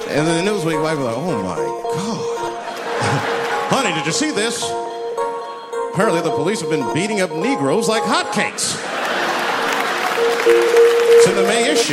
And then the Newsweek wife was like, oh my God. Honey, did you see this? Apparently the police have been beating up Negroes like hotcakes. It's in the May issue.